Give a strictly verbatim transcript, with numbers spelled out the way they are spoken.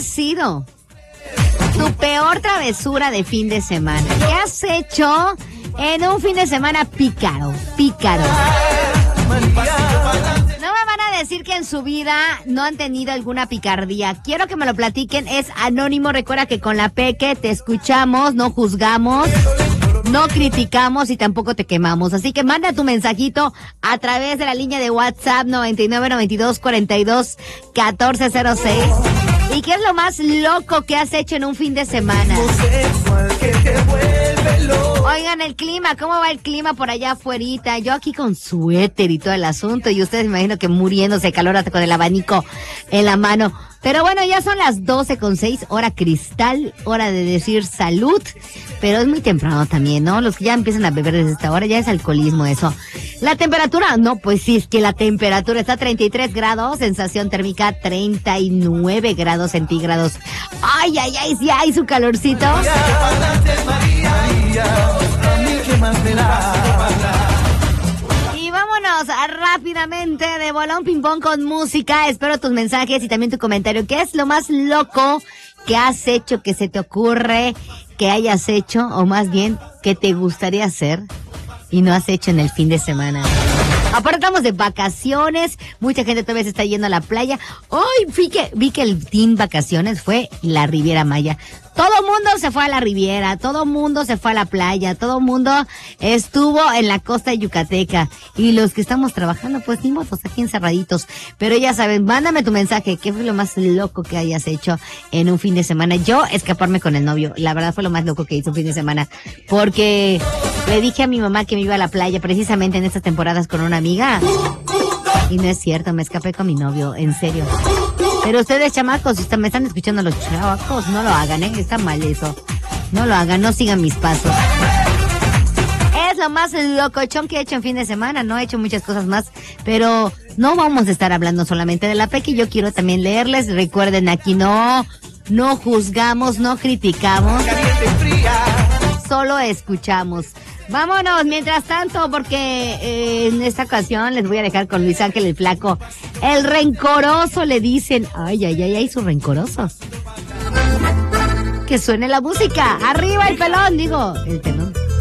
sido tu peor travesura de fin de semana? ¿Qué has hecho en un fin de semana pícaro, pícaro? No me van a decir que en su vida no han tenido alguna picardía. Quiero que me lo platiquen. Es anónimo. Recuerda que con la Peque te escuchamos, no juzgamos, no criticamos y tampoco te quemamos. Así que manda tu mensajito a través de la línea de WhatsApp noventa y nueve, noventa y dos, cuarenta y dos, catorce cero seis. ¿Y qué es lo más loco que has hecho en un fin de semana? Oigan, el clima, ¿cómo va el clima por allá afuerita? Yo aquí con suéter y todo el asunto, y ustedes me imagino que muriéndose de calor hasta con el abanico en la mano. Pero bueno, ya son las doce con seis, hora cristal, hora de decir salud, pero es muy temprano también, ¿no? Los que ya empiezan a beber desde esta hora, ya es alcoholismo eso. La temperatura, no, pues sí, es que la temperatura está a treinta y tres grados, sensación térmica treinta y nueve grados centígrados. Ay, ay, ay, sí hay su calorcito. Y vámonos rápidamente de bolón ping pong con música. Espero tus mensajes y también tu comentario. ¿Qué es lo más loco que has hecho, que se te ocurre que hayas hecho, o más bien que te gustaría hacer y no has hecho en el fin de semana? Aparte estamos de vacaciones, mucha gente todavía se está yendo a la playa. Hoy vi que, vi que el team vacaciones fue la Riviera Maya. Todo mundo se fue a la Riviera, todo mundo se fue a la playa, todo mundo estuvo en la costa yucateca. Y los que estamos trabajando, pues ni modos, aquí encerraditos. Pero ya saben, mándame tu mensaje, ¿qué fue lo más loco que hayas hecho en un fin de semana? Yo, escaparme con el novio, la verdad fue lo más loco que hice un fin de semana. Porque le dije a mi mamá que me iba a la playa precisamente en estas temporadas con una amiga. Y no es cierto, me escapé con mi novio, en serio. Pero ustedes, chamacos, si me están escuchando los chamacos, no lo hagan, ¿eh? Está mal eso. No lo hagan, no sigan mis pasos. Es lo más locochón que he hecho en fin de semana. No he hecho muchas cosas más, pero no vamos a estar hablando solamente de la Peque. Yo quiero también leerles. Recuerden, aquí no, no juzgamos, no criticamos. Solo escuchamos. Vámonos, mientras tanto, porque eh, en esta ocasión les voy a dejar con Luis Ángel el Flaco. El rencoroso, le dicen. Ay, ay, ay, ay, su rencoroso. Que suene la música. Arriba el pelón, digo. El